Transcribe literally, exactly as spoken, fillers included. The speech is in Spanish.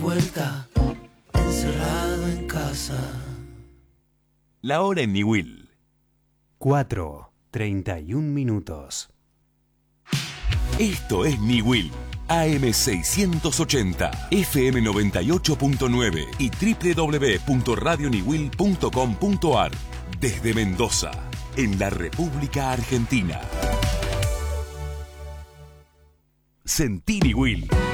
vuelta, encerrado en casa. La hora en Niwil. cuatro, treinta y un minutos. Esto es Niwil. A M seiscientos ochenta, F M noventa y ocho punto nueve y doble u doble u doble u punto radio niwil punto com punto a r. Desde Mendoza, en la República Argentina. Sentí Niwil.